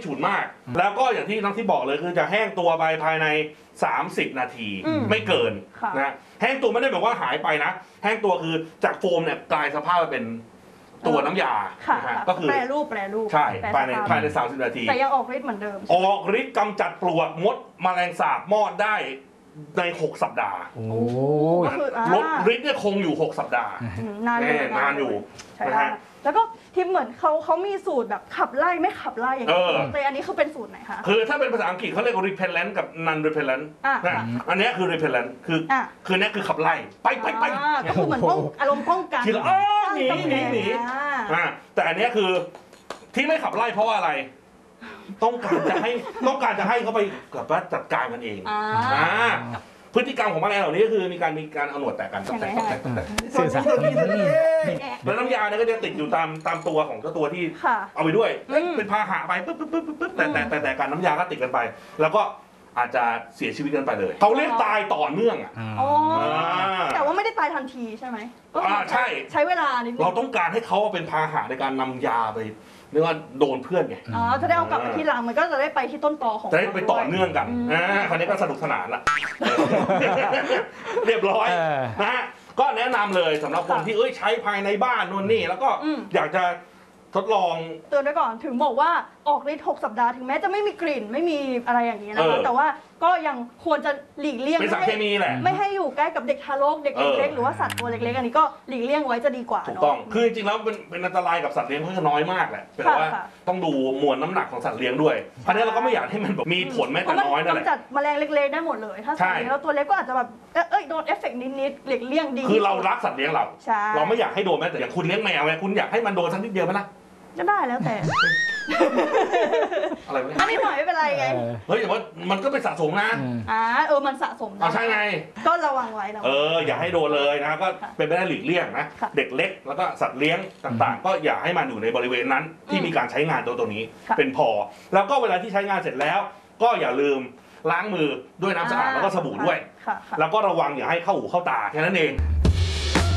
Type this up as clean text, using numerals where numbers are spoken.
ฉุนมากแล้วก็อย่างที่น้องที่บอกเลยคือจะแห้งตัวไปภายใน30 นาทีไม่เกินนะแห้งตัวไม่ได้แบบว่าหายไปนะแห้งตัวคือจากโฟมเนี่ยกลายสภาพไปเป็นตัวน้ำยาก็คือแปรรูปใช่ภายใน30 นาทีแต่ยังออกฤทธิ์เหมือนเดิมออกฤทธิ์กำจัดปลวกมดแมลงสาบมอดได้ใน6 สัปดาห์ลดฤทธิ์เนี่ยคงอยู่6 สัปดาห์นานอยู่นะฮะแล้วก็ที่เหมือนเขามีสูตรแบบขับไล่ไม่ขับไล่อย่างนี้แต่อันนี้คือเป็นสูตรไหนคะคือถ้าเป็นภาษาอังกฤษเขาเรียกว่า repellent กับ non repellent อันนี้คือ repellent คือนี้คือขับไล่ไปก็คือเหมือนอารมณ์ป้องกันคือหนีแต่อันนี้คือที่ไม่ขับไล่เพราะว่าอะไรต้องการจะให้เขาไปกับว่าจัดการกันเองพฤติกรรมของแมลงเหล่านี้ก็คือมีการเอาหนวดแตกกันแต่แล้วน้ำยาเนี่ยก็จะติดอยู่ตามตัวของเจ้าตัวที่เอาไปด้วยเป็นพาหะไปปึ๊บแต่การน้ำยาก็ติดกันไปแล้วก็อาจจะเสียชีวิตกันไปเลยเขาเรียกตายต่อเนื่องแต่ว่าไม่ได้ตายทันทีใช่ไหมใช้เวลานิดนึงเราต้องการให้เขาเป็นพาหะในการนำยาไปเรียกว่าโดนเพื่อนไงจะได้เอากลับไปที่รังมันก็จะได้ไปที่ต้นตอของจะได้ไปต่อเนื่องกันคราวนี้ก็สนุกสนานละเรียบร้อยนะฮะก็แนะนำเลยสำหรับคนที่ใช้ภายในบ้านนู่นนี่แล้วก็อยากจะทดลองเตือนไว้ก่อนถึงบอกว่าออกฤทธิ์6 สัปดาห์ถึงแม้จะไม่มีกลิ่นไม่มีอะไรอย่างนี้นะคะแต่ว่าก็ยังควรจะหลีกเลี่ยงเป็นสารเคมีแหละไม่ให้อยู่ใกล้กับเด็กทารกเด็กเล็กหรือว่าสัตว์ตัวเล็กๆอันนี้ก็หลีกเลี่ยงไว้จะดีกว่าถูกต้องคือจริงๆแล้วเป็นอันตรายกับสัตว์เลี้ยงค่อนข้างน้อยมากแหละแต่ว่าต้องดูมวลน้ำหนักของสัตว์เลี้ยงด้วยเพราะฉะนั้นเราก็ไม่อยากให้มันมีผลแม้แต่น้อยนั่นแหละกำจัดแมลงเล็กๆได้หมดเลยถ้าสัตว์เลี้ยงเราตัวเล็กก็อาจจะแบบโดนเอฟเฟกต์นิดๆหลีกเลี่ยงดีคือเรารักสัตว์เลี้ยงเราไม่อยากให้โดนแม้แต่อย่างคุณเลี้ยงแมวไงคุณอยากให้มันโดนสักนิดเดียวไหมล่ะก็ได้แล้วแต่อะไรอันนี้หน่อยไม่เป็นไรไงเฮ้ยแต่ว่ามันก็เป็นสะสมนะมันสะสมใช่ไงก็ระวังไว้นะอย่าให้โดนเลยนะก็เป็นไปได้หลีกเลี่ยงนะเด็กเล็กแล้วก็สัตว์เลี้ยงต่างๆก็อย่าให้มันอยู่ในบริเวณนั้นที่มีการใช้งานตัวนี้เป็นพอแล้วก็เวลาที่ใช้งานเสร็จแล้วก็อย่าลืมล้างมือด้วยน้ำสะอาดแล้วก็สบู่ด้วยแล้วก็ระวังอย่าให้เข้าหูเข้าตาแค่นั้นเอง